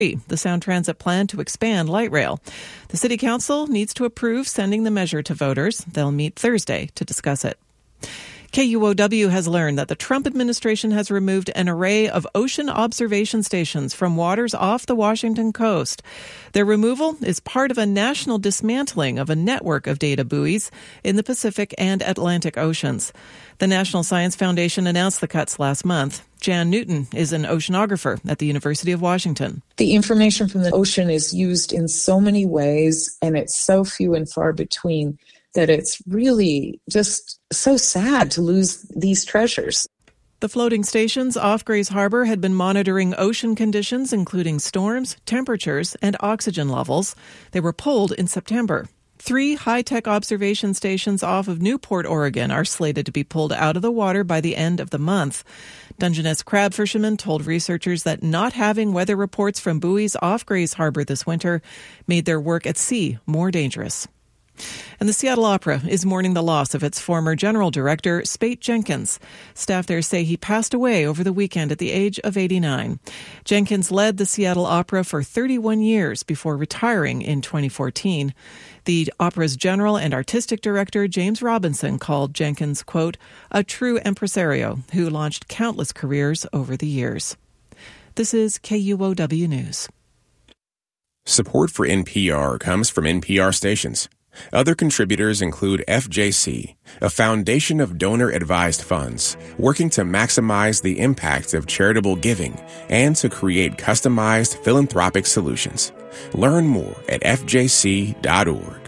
the Sound Transit plan to expand light rail. The City Council needs to approve sending the measure to voters. They'll meet Thursday to discuss it. KUOW has learned that the Trump administration has removed an array of ocean observation stations from waters off the Washington coast. Their removal is part of a national dismantling of a network of data buoys in the Pacific and Atlantic Oceans. The National Science Foundation announced the cuts last month. Jan Newton is an oceanographer at the University of Washington. The information from the ocean is used in so many ways, and it's so few and far between that it's really just so sad to lose these treasures. The floating stations off Grays Harbor had been monitoring ocean conditions, including storms, temperatures, and oxygen levels. They were pulled in September. 3 high-tech observation stations off of Newport, Oregon, are slated to be pulled out of the water by the end of the month. Dungeness crab fishermen told researchers that not having weather reports from buoys off Grays Harbor this winter made their work at sea more dangerous. And the Seattle Opera is mourning the loss of its former general director, Spate Jenkins. Staff there say he passed away over the weekend at the age of 89. Jenkins led the Seattle Opera for 31 years before retiring in 2014. The opera's general and artistic director, James Robinson, called Jenkins, quote, a true impresario who launched countless careers over the years. This is KUOW News. Support for NPR comes from NPR stations. Other contributors include FJC, a foundation of donor-advised funds working to maximize the impact of charitable giving and to create customized philanthropic solutions. Learn more at fjc.org.